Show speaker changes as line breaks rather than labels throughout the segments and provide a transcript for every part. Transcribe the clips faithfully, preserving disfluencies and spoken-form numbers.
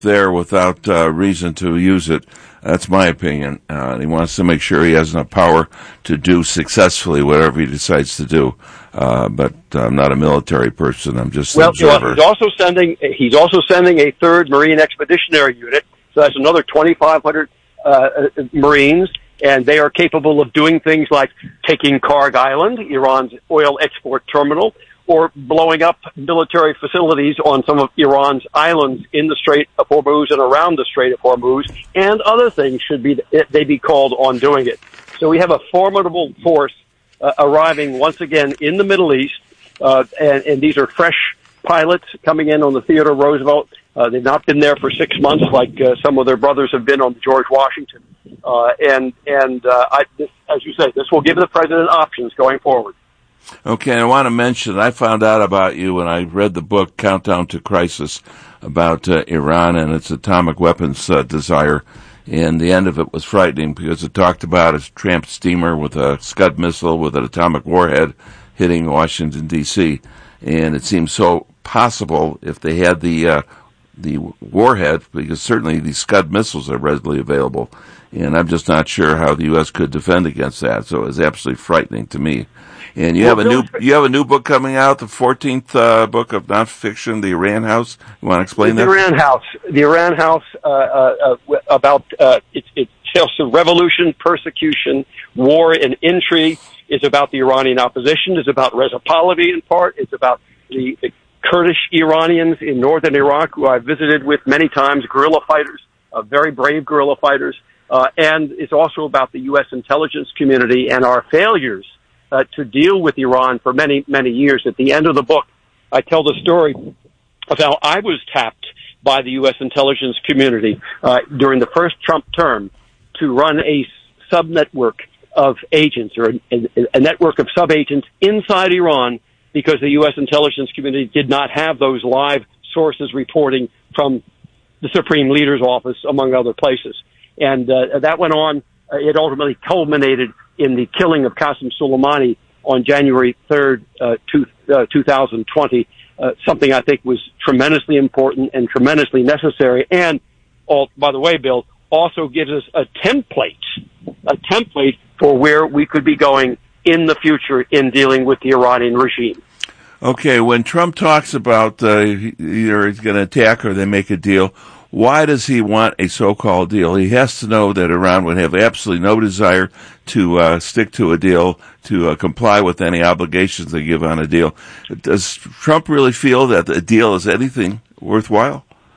there without uh, reason to use it. That's my opinion. Uh, he wants to make sure he has enough power to do successfully whatever he decides to do. Uh, but I'm not a military person. I'm just
well,
an observer.
He's also sending he's also sending a third Marine Expeditionary Unit. So that's another twenty-five hundred uh, Marines, and they are capable of doing things like taking Karg Island, Iran's oil export terminal, or blowing up military facilities on some of Iran's islands in the Strait of Hormuz and around the Strait of Hormuz, and other things should be they be called on doing it. So we have a formidable force uh, arriving once again in the Middle East, uh, and, and these are fresh pilots coming in on the Theodore Roosevelt. Uh, they've not been there for six months like uh, some of their brothers have been on the George Washington. Uh, and and uh, I, this, as you say, this will give the president options going forward.
Okay, I want to mention, I found out about you when I read the book Countdown to Crisis about uh, Iran and its atomic weapons uh, desire, and the end of it was frightening because it talked about a tramp steamer with a Scud missile with an atomic warhead hitting Washington, D C, and it seems so possible if they had the uh, the warhead, because certainly these Scud missiles are readily available, and I'm just not sure how the U S could defend against that, so it was absolutely frightening to me. And you well, have a new you have a new book coming out, the fourteenth uh, book of nonfiction, The Iran House. You want to explain
the
that?
The Iran House. The Iran House uh, uh, uh, about uh, it's it's also revolution, persecution, war, and intrigue. It's about the Iranian opposition. It's about Reza Pahlavi in part. It's about the, the Kurdish Iranians in northern Iraq, who I've visited with many times, guerrilla fighters, uh, very brave guerrilla fighters. Uh, and it's also about the U S intelligence community and our failures Uh, to deal with Iran for many, many years. At the end of the book, I tell the story of how I was tapped by the U S intelligence community uh, during the first Trump term to run a sub-network of agents, or a, a network of sub-agents inside Iran, because the U S intelligence community did not have those live sources reporting from the Supreme Leader's office, among other places. And uh, that went on. Uh, it ultimately culminated in the killing of Qasem Soleimani on January third, uh, two, uh, two thousand twenty, uh, something I think was tremendously important and tremendously necessary. And, all, by the way, Bill, also gives us a template, a template for where we could be going in the future in dealing with the Iranian regime.
Okay, when Trump talks about uh, either he's going to attack or they make a deal, why does he want a so-called deal? He has to know that Iran would have absolutely no desire to uh, stick to a deal, to uh, comply with any obligations they give on a deal. Does Trump really feel that a deal is anything worthwhile?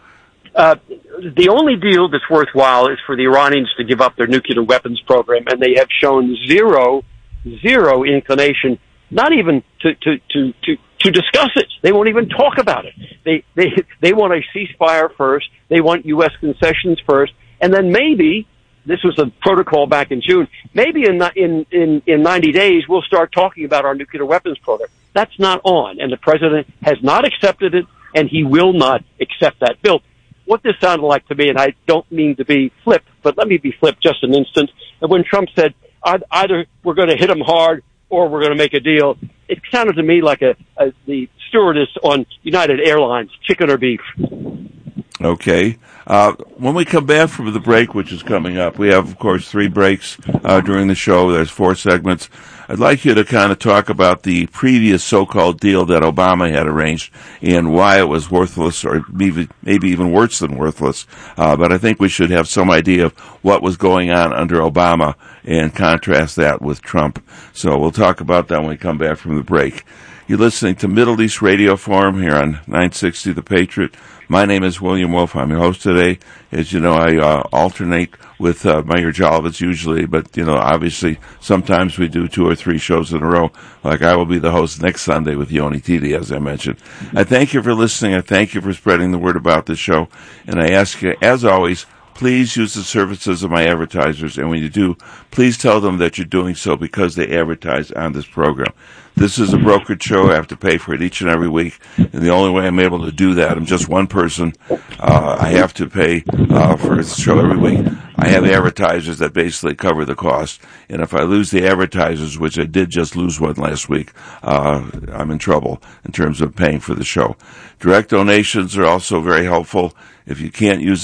Uh, the only deal that's worthwhile is for the Iranians to give up their nuclear weapons program, and they have shown zero, zero inclination, not even to, to, to, to to discuss it. They won't even talk about it. They they they want a ceasefire first. They want U S concessions first, and then maybe, this was a protocol back in June, maybe in in in, in ninety days we'll start talking about our nuclear weapons program. That's not on, and the president has not accepted it, and he will not accept that bill. What this sounded like to me, and I don't mean to be flip, but let me be flip just an instant. And when Trump said either we're going to hit him hard or we're going to make a deal, it sounded to me like a, a the stewardess on United Airlines, chicken or beef.
Okay. Uh, when we come back from the break, which is coming up, we have, of course, three breaks uh, during the show. There's four segments. I'd like you to kind of talk about the previous so-called deal that Obama had arranged and why it was worthless, or maybe, maybe even worse than worthless. Uh, but I think we should have some idea of what was going on under Obama and contrast that with Trump. So we'll talk about that when we come back from the break. You're listening to Middle East Radio Forum here on nine sixty The Patriot. My name is William Wolf. I'm your host today. As you know, I uh, alternate with uh, Meir Jalovitz usually, but, you know, obviously sometimes we do two or three shows in a row. Like I will be the host next Sunday with Yoni Titi, as I mentioned. I thank you for listening. I thank you for spreading the word about this show. And I ask you, as always, please use the services of my advertisers. And when you do, please tell them that you're doing so because they advertise on this program. This is a brokered show. I have to pay for it each and every week. And the only way I'm able to do that, I'm just one person. Uh, I have to pay uh, for this show every week. I have advertisers that basically cover the cost. And if I lose the advertisers, which I did just lose one last week, uh, I'm in trouble in terms of paying for the show. Direct donations are also very helpful. If you can't use